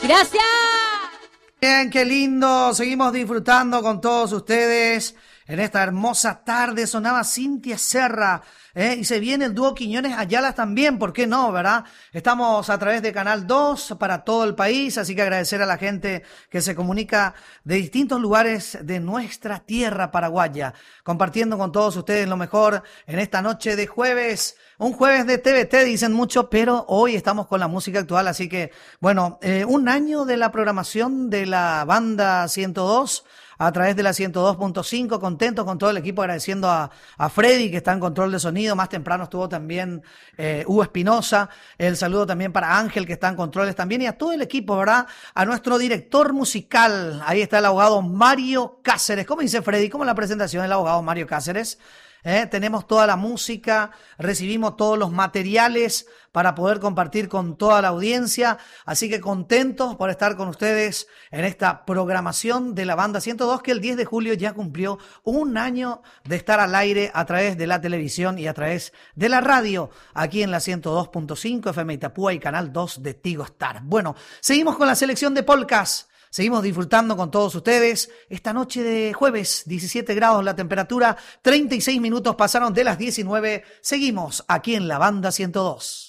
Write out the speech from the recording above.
Gracias. Bien, qué lindo. Seguimos disfrutando con todos ustedes. En esta hermosa tarde sonaba Cintia Serra, y se viene el dúo Quiñones Ayala también, ¿por qué no, verdad? Estamos a través de Canal 2 para todo el país, así que agradecer a la gente que se comunica de distintos lugares de nuestra tierra paraguaya, compartiendo con todos ustedes lo mejor en esta noche de jueves. Un jueves de TVT, dicen mucho, pero hoy estamos con la música actual, así que, bueno, un año de la programación de la banda 102 a través de la 102.5, contentos con todo el equipo, agradeciendo a Freddy, que está en control de sonido, más temprano estuvo también Hugo Espinosa, el saludo también para Ángel, que está en controles también, y a todo el equipo, ¿verdad? A nuestro director musical, ahí está el abogado Mario Cáceres. ¿Cómo dice Freddy? ¿Cómo es la presentación del abogado Mario Cáceres? Tenemos toda la música, recibimos todos los materiales para poder compartir con toda la audiencia, así que contentos por estar con ustedes en esta programación de la banda 102, que el 10 de julio ya cumplió un año de estar al aire a través de la televisión y a través de la radio, aquí en la 102.5 FM Itapúa y Canal 2 de Tigo Star. Bueno, seguimos con la selección de polcas. Seguimos disfrutando con todos ustedes esta noche de jueves, 17 grados la temperatura, 36 minutos pasaron de las 19. Seguimos aquí en la banda 102.